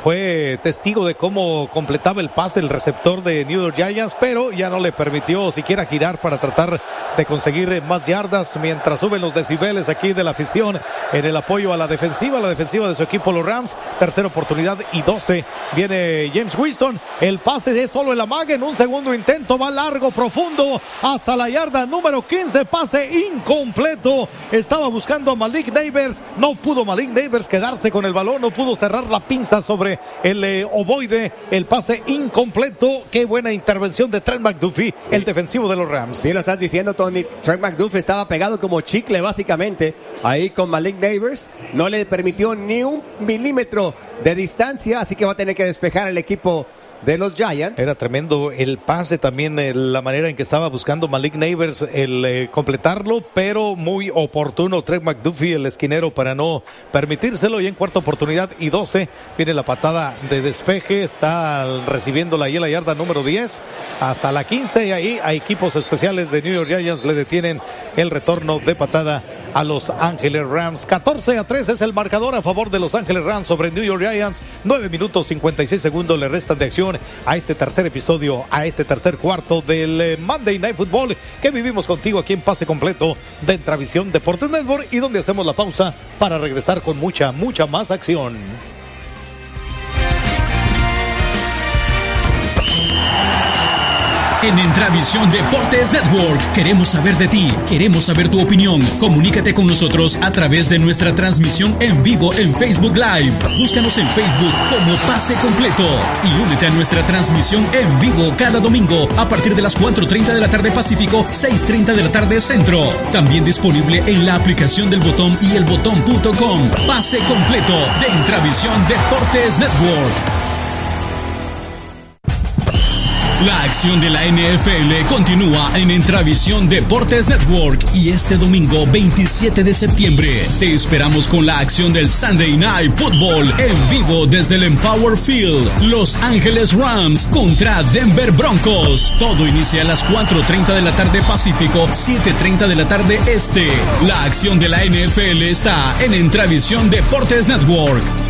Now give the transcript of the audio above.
fue testigo de cómo completaba el pase el receptor de New York Giants, pero ya no le permitió siquiera girar para tratar de conseguir más yardas, mientras suben los decibeles aquí de la afición en el apoyo a la defensiva de su equipo, los Rams. Tercera oportunidad y 12. Viene James Winston, el pase es solo el amague en un segundo intento, va largo, profundo, hasta la yarda número 15, pase incompleto. Estaba buscando a Malik Neighbors, no pudo Malik Neighbors quedarse con el balón, no pudo cerrar la pinza sobre el ovoide, el pase incompleto. Qué buena intervención de Trent McDuffie, el defensivo de los Rams. Sí, lo estás diciendo, Tony. Trent McDuffie estaba pegado como chicle básicamente ahí con Malik Neighbors, no le permitió ni un milímetro de distancia, así que va a tener que despejar el equipo de los Giants. Era tremendo el pase también, la manera en que estaba buscando Malik Neighbors el completarlo, pero muy oportuno Trent McDuffie, el esquinero, para no permitírselo. Y en cuarta oportunidad y 12 viene la patada de despeje, está recibiéndola ahí en la yarda número 10 hasta la 15, y ahí a equipos especiales de New York Giants le detienen el retorno de patada a Los Ángeles Rams. 14-3 es el marcador a favor de Los Ángeles Rams sobre New York Giants. 9 minutos 56 segundos le restan de acción a este tercer episodio, a este tercer cuarto del Monday Night Football que vivimos contigo aquí en Pase Completo de Intravisión Deportes Network, y donde hacemos la pausa para regresar con mucha más acción. En Intravisión Deportes Network queremos saber de ti, queremos saber tu opinión. Comunícate con nosotros a través de nuestra transmisión en vivo en Facebook Live. Búscanos en Facebook como Pase Completo y únete a nuestra transmisión en vivo cada domingo a partir de las 4:30 de la tarde Pacífico, 6:30 de la tarde Centro. También disponible en la aplicación del Botón y elbotón.com. Pase Completo de Intravisión Deportes Network. La acción de la NFL continúa en Intravisión Deportes Network, y este domingo 27 de septiembre te esperamos con la acción del Sunday Night Football en vivo desde el Empower Field. Los Ángeles Rams contra Denver Broncos. Todo inicia a las 4:30 de la tarde Pacífico, 7:30 de la tarde Este. La acción de la NFL está en Intravisión Deportes Network.